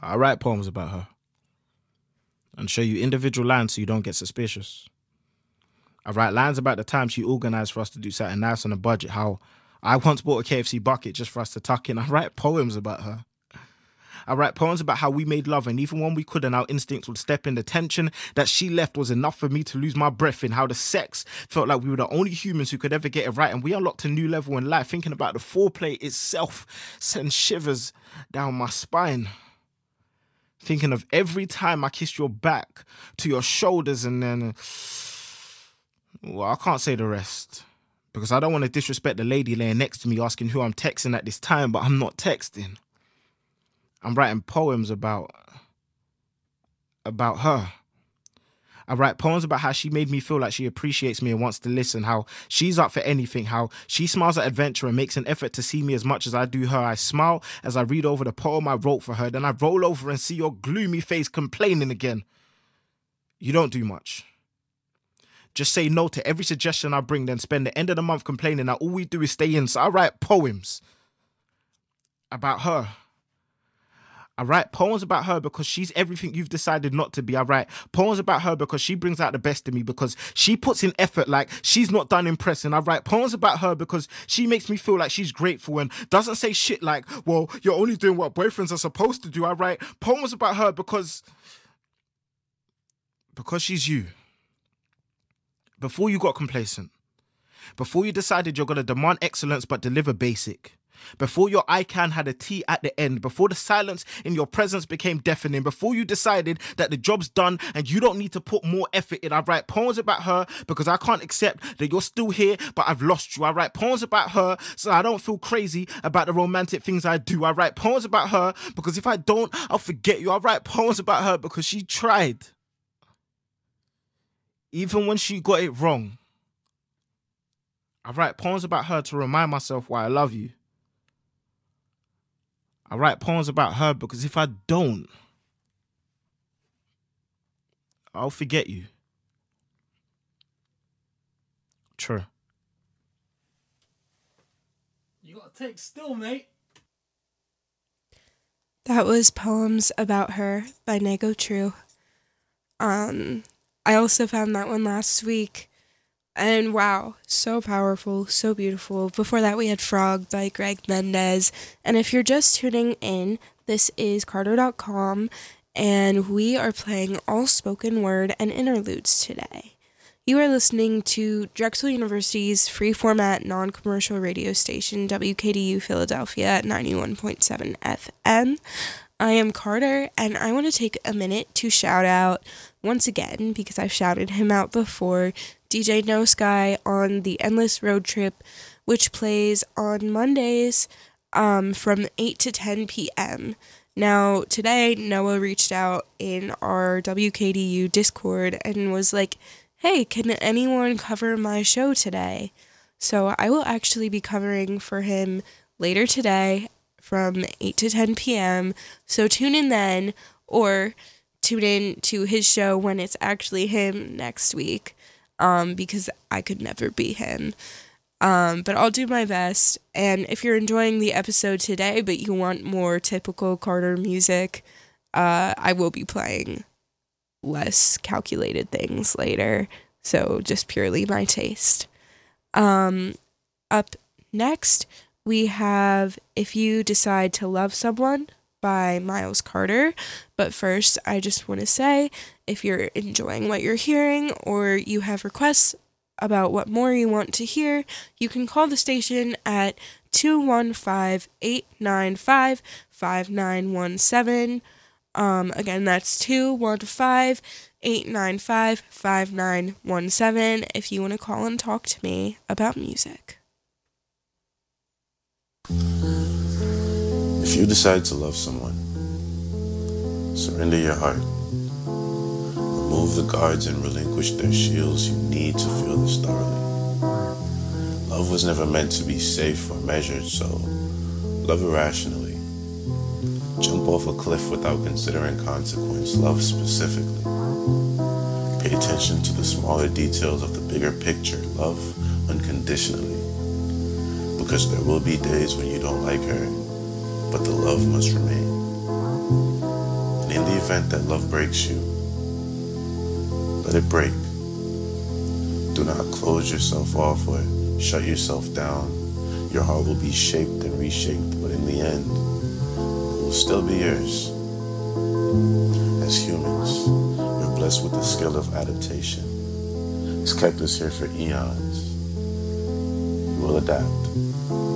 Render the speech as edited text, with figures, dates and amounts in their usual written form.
I write poems about her and show you individual lines so you don't get suspicious. I write lines about the time she organised for us to do something nice on a budget, how I once bought a KFC bucket just for us to tuck in. I write poems about her. I write poems about how we made love, and even when we couldn't, our instincts would step in. The tension that she left was enough for me to lose my breath in. How the sex felt like we were the only humans who could ever get it right, and we unlocked a new level in life. Thinking about the foreplay itself sends shivers down my spine. Thinking of every time I kissed your back to your shoulders, and then, well, I can't say the rest because I don't want to disrespect the lady laying next to me asking who I'm texting at this time, but I'm not texting. I'm writing poems about her. I write poems about how she made me feel like she appreciates me and wants to listen, how she's up for anything, how she smiles at adventure and makes an effort to see me as much as I do her. I smile as I read over the poem I wrote for her, then I roll over and see your gloomy face complaining again. You don't do much. Just say no to every suggestion I bring, then spend the end of the month complaining that all we do is stay in. So I write poems about her. I write poems about her because she's everything you've decided not to be. I write poems about her because she brings out the best in me, because she puts in effort like she's not done impressing. I write poems about her because she makes me feel like she's grateful and doesn't say shit like, well, you're only doing what boyfriends are supposed to do. I write poems about her because she's you. Before you got complacent, before you decided you're going to demand excellence but deliver basic, before your ICANN had a T at the end, before the silence in your presence became deafening, before you decided that the job's done and you don't need to put more effort in. I write poems about her because I can't accept that you're still here but I've lost you. I write poems about her so I don't feel crazy about the romantic things I do. I write poems about her because if I don't, I'll forget you. I write poems about her because she tried. Even when she got it wrong. I write poems about her to remind myself why I love you. I write poems about her because if I don't, I'll forget you. True. You gotta take still, mate. That was Poems About Her by Nego True. I also found that one last week. And wow, so powerful, so beautiful. Before that, we had Frog by Greg Mendez. And if you're just tuning in, this is Carter.com, and we are playing all spoken word and interludes today. You are listening to Drexel University's free-format, non-commercial radio station, WKDU Philadelphia at 91.7 FM. I am Carter, and I want to take a minute to shout out, once again, because I've shouted him out before, DJ No Sky on the Endless Road Trip, which plays on Mondays from 8 to 10 p.m. Now, today, Noah reached out in our WKDU Discord and was like, hey, can anyone cover my show today? So I will actually be covering for him later today from 8 to 10 p.m. So tune in then, or tune in to his show when it's actually him next week. Because I could never be him. But I'll do my best. And if you're enjoying the episode today, but you want more typical Carter music, I will be playing less calculated things later. So just purely my taste. Up next, we have If You Decide to Love Someone by Miles Carter. But first, I just want to say, if you're enjoying what you're hearing or you have requests about what more you want to hear, you can call the station at 215-895-5917. Again, that's 215-895-5917 if you want to call and talk to me about music. If you decide to love someone, surrender your heart. Remove the guards and relinquish their shields. You need to feel the starling. Love was never meant to be safe or measured, so love irrationally. Jump off a cliff without considering consequence. Love specifically. Pay attention to the smaller details of the bigger picture. Love unconditionally. Because there will be days when you don't like her, but the love must remain. in the event that love breaks you, let it break. Do not close yourself off or shut yourself down. Your heart will be shaped and reshaped, but in the end, it will still be yours. As humans, we're blessed with the skill of adaptation. It's kept us here for eons. We will adapt.